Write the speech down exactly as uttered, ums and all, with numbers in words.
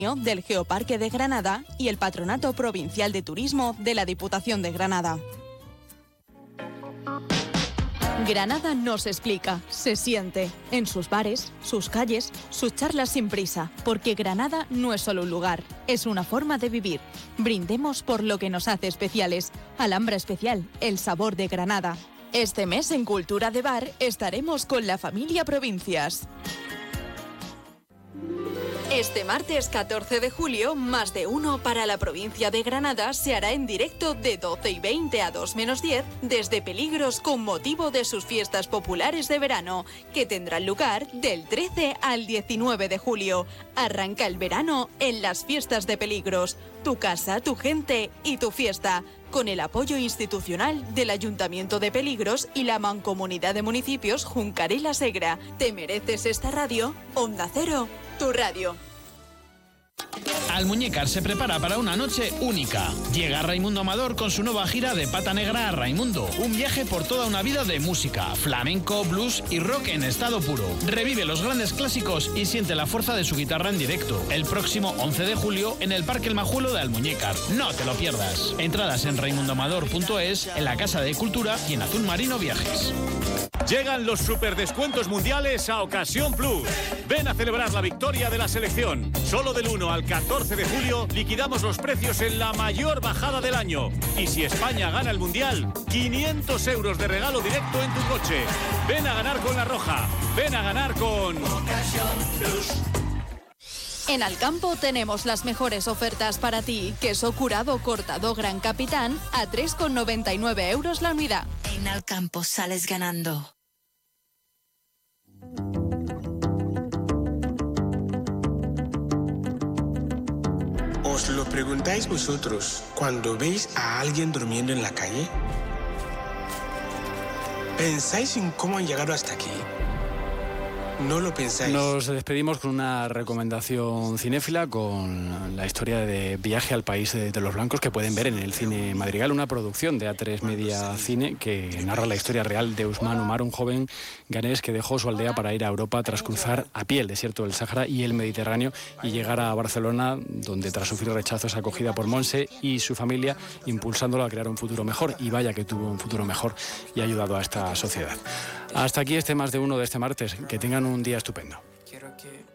del Geoparque de Granada y el Patronato Provincial de Turismo de la Diputación de Granada. Granada no se explica, se siente. En sus bares, sus calles, sus charlas sin prisa. Porque Granada no es solo un lugar, es una forma de vivir. Brindemos por lo que nos hace especiales. Alhambra Especial, el sabor de Granada. Este mes en Cultura de Bar estaremos con la familia Provincias. Este martes catorce de julio, Más de Uno para la provincia de Granada se hará en directo de doce y veinte a dos menos diez desde Peligros con motivo de sus fiestas populares de verano, que tendrán lugar del trece al diecinueve de julio. Arranca el verano en las fiestas de Peligros. Tu casa, tu gente y tu fiesta. Con el apoyo institucional del Ayuntamiento de Peligros y la Mancomunidad de Municipios Juncar y La Segra. ¿Te mereces esta radio? Onda Cero, tu radio. Almuñécar se prepara para una noche única. Llega Raimundo Amador con su nueva gira de Pata Negra a Raimundo. Un viaje por toda una vida de música, flamenco, blues y rock en estado puro. Revive los grandes clásicos y siente la fuerza de su guitarra en directo. El próximo once de julio en el Parque El Majuelo de Almuñécar. No te lo pierdas. Entradas en raimundo amador punto es, en la Casa de Cultura y en Azul Marino Viajes. Llegan los superdescuentos mundiales a Ocasión Plus. Ven a celebrar la victoria de la selección. Solo del uno al catorce de julio liquidamos los precios en la mayor bajada del año. Y si España gana el Mundial, quinientos euros de regalo directo en tu coche. Ven a ganar con La Roja. Ven a ganar con Ocasión Plus. En Alcampo tenemos las mejores ofertas para ti. Queso curado cortado Gran Capitán a tres con noventa y nueve euros la unidad. En Alcampo sales ganando. ¿Os lo preguntáis vosotros cuando veis a alguien durmiendo en la calle? ¿Pensáis en cómo han llegado hasta aquí? No lo pensáis. Nos despedimos con una recomendación cinéfila, con la historia de Viaje al País de, de los Blancos, que pueden ver en el Cine Madrigal, una producción de A tres Media Cine que narra la historia real de Ousmane Oumar, un joven ganés que dejó su aldea para ir a Europa tras cruzar a pie el desierto del Sáhara y el Mediterráneo y llegar a Barcelona, donde tras sufrir rechazo es acogida por Montse y su familia, impulsándolo a crear un futuro mejor. Y vaya que tuvo un futuro mejor y ha ayudado a esta sociedad. Hasta aquí este Más de Uno de este martes. Que tengan un día estupendo. Quiero que